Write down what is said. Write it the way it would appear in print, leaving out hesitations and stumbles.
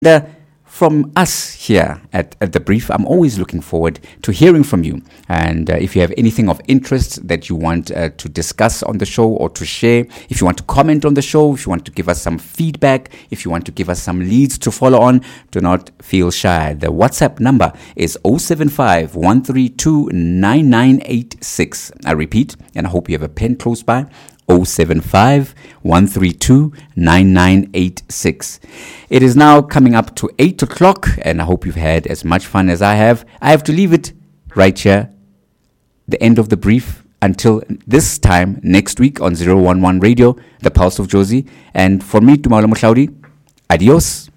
From us here at The Brief, I'm always looking forward to hearing from you. And if you have anything of interest that you want to discuss on the show or to share, if you want to comment on the show, if you want to give us some feedback, if you want to give us some leads to follow on, do not feel shy. The WhatsApp number is 075 132 9986. I repeat, and I hope you have a pen close by. 075 132 9986. It is now coming up to 8 o'clock, and I hope you've had as much fun as I have. I have to leave it right here, the end of the brief, until this time next week on 011 Radio, The Pulse of Jozi. And for me, Tumalo Mutlaudi, adios.